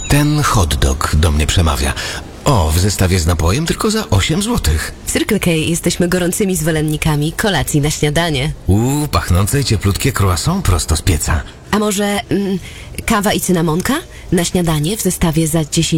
Ten hot dog do mnie przemawia. O, w zestawie z napojem tylko za 8 złotych. W Circle K jesteśmy gorącymi zwolennikami kolacji na śniadanie. Pachnące i cieplutkie croissant prosto z pieca. A może kawa i cynamonka? Na śniadanie w zestawie za 10